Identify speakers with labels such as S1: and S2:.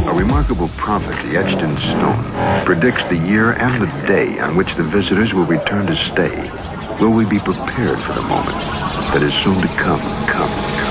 S1: A remarkable prophecy etched in stone predicts the year and the day on which the visitors will return to stay. Will we be prepared for the moment that is soon to come?